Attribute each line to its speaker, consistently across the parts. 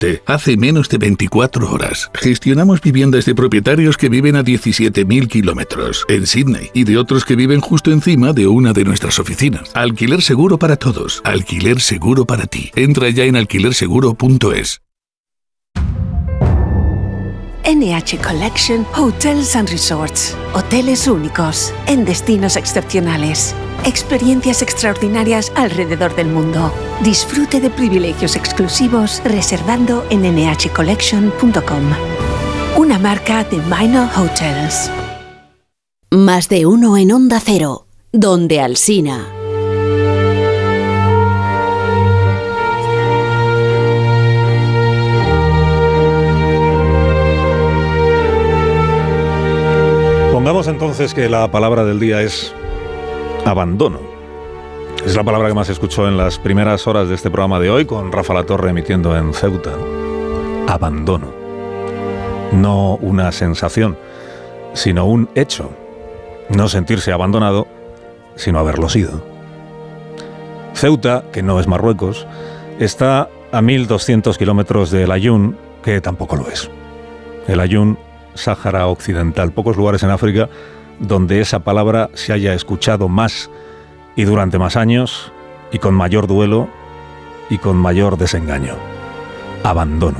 Speaker 1: hace menos de 24 horas. Gestionamos viviendas de propietarios que viven a 17.000 kilómetros en Sydney y de otros que viven justo encima de una de nuestras oficinas. Alquiler seguro para todos. Alquiler seguro para ti. Entra ya en alquilerseguro.es.
Speaker 2: NH Collection Hotels and Resorts. Hoteles únicos, en destinos excepcionales. Experiencias extraordinarias alrededor del mundo. Disfrute de privilegios exclusivos reservando en nhcollection.com. Una marca de Minor Hotels.
Speaker 3: Más de uno en Onda Cero, donde Alsina.
Speaker 4: Pongamos entonces que la palabra del día es abandono. Es la palabra que más escuchó en las primeras horas de este programa de hoy, con Rafa Latorre emitiendo en Ceuta. Abandono. No una sensación, sino un hecho. No sentirse abandonado, sino haberlo sido. Ceuta, que no es Marruecos, está a 1.200 kilómetros del Aaiún, que tampoco lo es. El Aaiún, Sáhara Occidental. Pocos lugares en África donde esa palabra se haya escuchado más y durante más años y con mayor duelo y con mayor desengaño. Abandono.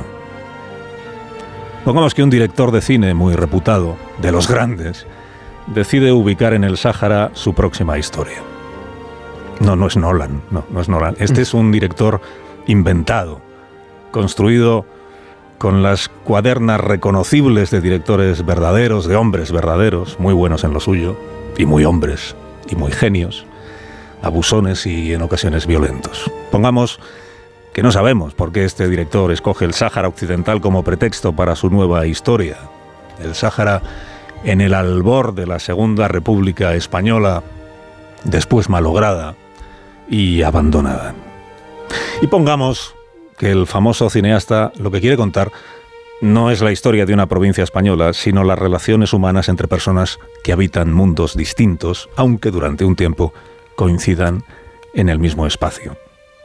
Speaker 4: Pongamos que un director de cine muy reputado, de los grandes, decide ubicar en el Sáhara su próxima historia. No es Nolan, no es Nolan. Este es un director inventado, construido con las cuadernas reconocibles de directores verdaderos, de hombres verdaderos, muy buenos en lo suyo, y muy hombres, y muy genios, abusones y en ocasiones violentos. Pongamos que no sabemos por qué este director escoge el Sáhara Occidental como pretexto para su nueva historia. El Sáhara en el albor de la Segunda República Española, después malograda y abandonada. Y pongamos que el famoso cineasta lo que quiere contar no es la historia de una provincia española, sino las relaciones humanas entre personas que habitan mundos distintos, aunque durante un tiempo coincidan en el mismo espacio.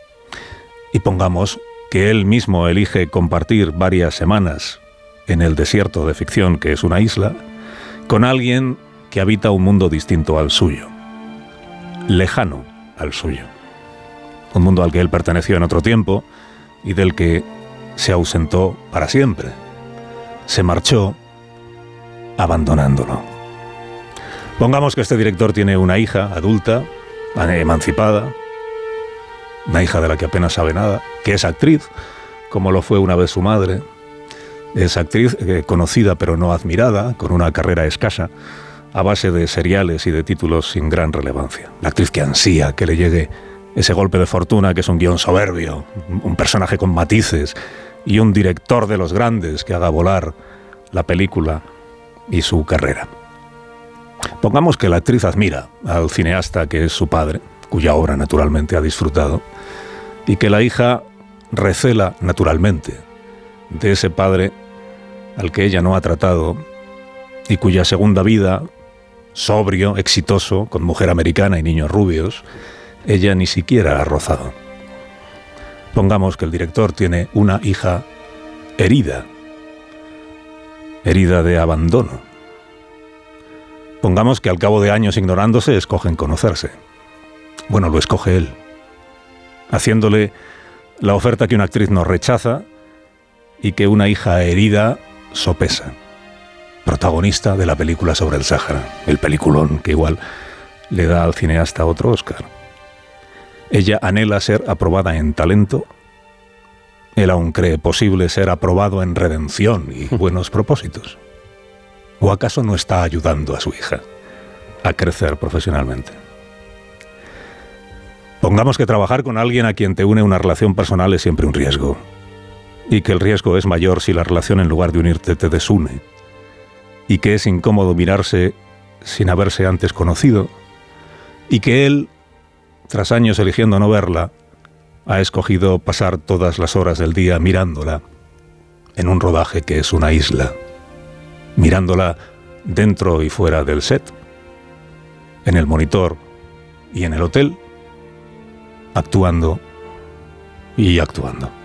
Speaker 4: Y pongamos que él mismo elige compartir varias semanas en el desierto de ficción que es una isla, con alguien que habita un mundo distinto al suyo, lejano al suyo. Un mundo al que él perteneció en otro tiempo, y del que se ausentó para siempre. Se marchó abandonándolo. Pongamos que este director tiene una hija adulta, emancipada, una hija de la que apenas sabe nada, que es actriz, como lo fue una vez su madre. Es actriz conocida pero no admirada, con una carrera escasa, a base de seriales y de títulos sin gran relevancia. La actriz que ansía que le llegue ese golpe de fortuna, que es un guión soberbio, un personaje con matices y un director de los grandes que haga volar la película y su carrera. Pongamos que la actriz admira al cineasta que es su padre, cuya obra naturalmente ha disfrutado, y que la hija recela naturalmente de ese padre al que ella no ha tratado y cuya segunda vida, sobrio, exitoso, con mujer americana y niños rubios, ella ni siquiera ha rozado. Pongamos que el director tiene una hija herida de abandono. Pongamos que al cabo de años ignorándose escogen conocerse. Bueno, lo escoge él, haciéndole la oferta que una actriz no rechaza y que una hija herida sopesa. Protagonista de la película sobre el Sáhara, el peliculón que igual le da al cineasta otro Oscar. Ella anhela ser aprobada en talento. Él aún cree posible ser aprobado en redención y buenos propósitos. ¿O acaso no está ayudando a su hija a crecer profesionalmente? Pongamos que trabajar con alguien a quien te une una relación personal es siempre un riesgo, y que el riesgo es mayor si la relación en lugar de unirte te desune, y que es incómodo mirarse sin haberse antes conocido, y que él, tras años eligiendo no verla, ha escogido pasar todas las horas del día mirándola en un rodaje que es una isla, mirándola dentro y fuera del set, en el monitor y en el hotel, actuando y actuando.